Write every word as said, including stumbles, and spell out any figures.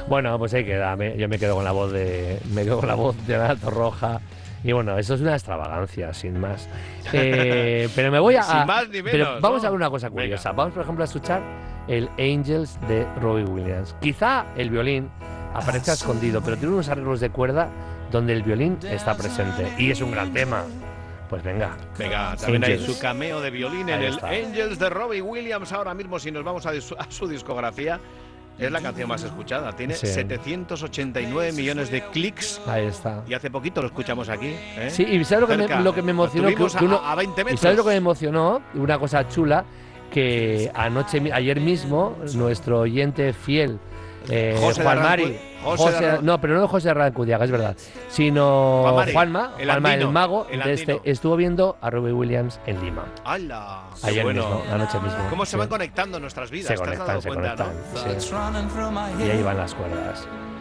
Bueno, pues ahí queda. Me- yo me quedo con la voz de. Me quedo con la voz de Ana Torroja. Y bueno, eso es una extravagancia, sin más. Eh, pero me voy a. Sin más ni pero menos, vamos ¿no? a ver una cosa Venga. curiosa. Vamos, por ejemplo, a escuchar el Angels de Robbie Williams. Quizá el violín aparezca escondido, pero tiene unos arreglos de cuerda donde el violín está presente. Y es un gran tema. Pues venga. Venga, también hay Angels. su cameo de violín en Ahí el está. Angels de Robbie Williams. Ahora mismo, si nos vamos a, dis- a su discografía, es la canción más escuchada. Tiene Sí. setecientos ochenta y nueve millones de clics. Ahí está. Y hace poquito lo escuchamos aquí. ¿eh? Sí, y ¿sabes lo que, Cerca. me, lo que me emocionó? Lo tuvimos Que- que uno- a, a veinte ¿Y metros. sabes lo que me emocionó? Una cosa chula, que anoche, mi- ayer mismo, nuestro oyente fiel, eh, José Juan de Mari, Arrancu- José José- de Arran- no, pero no José Arrancudiaga, es verdad, sino Juan Mari, Juanma, el Juanma, el andino, mago, el de este, andino. estuvo viendo a Robbie Williams en Lima. ¡Hala! Qué Ayer bueno. mismo, anoche mismo. ¿Cómo se sí. van conectando nuestras vidas? Se ¿Te has conectan, dado se cuenta, conectan. no? Sí. Y ahí van las cuerdas.